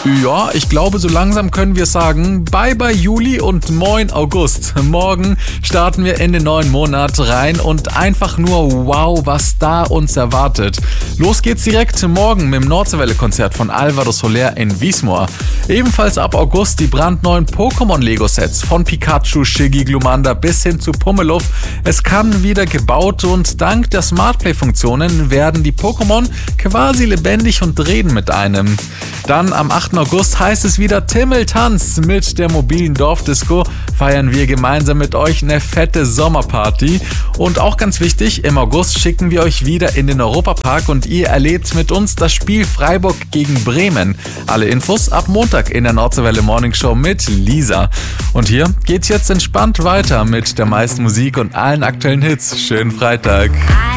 Ja, ich glaube, so langsam können wir sagen, bye bye Juli und moin August. Morgen starten wir in den neuen Monat rein und einfach nur wow, was da uns erwartet. Los geht's direkt morgen mit dem Nordseewelle-Konzert von Alvaro Soler in Wiesmoor. Ebenfalls ab August die brandneuen Pokémon-Lego-Sets von Pikachu, Shiggy, Glumanda bis hin zu Pummeluff. Es kann wieder gebaut und dank der Smartplay-Funktionen werden die Pokémon quasi lebendig und reden mit einem. Dann am 8. August heißt es wieder Timmeltanz. Mit der mobilen Dorfdisco feiern wir gemeinsam mit euch eine fette Sommerparty. Und auch ganz wichtig, im August schicken wir euch wieder in den Europapark und ihr erlebt mit uns das Spiel Freiburg gegen Bremen. Alle Infos ab Montag in der Nordseewelle Morning Show mit Lisa. Und hier geht's jetzt entspannt weiter mit der meisten Musik und allen aktuellen Hits. Schönen Freitag.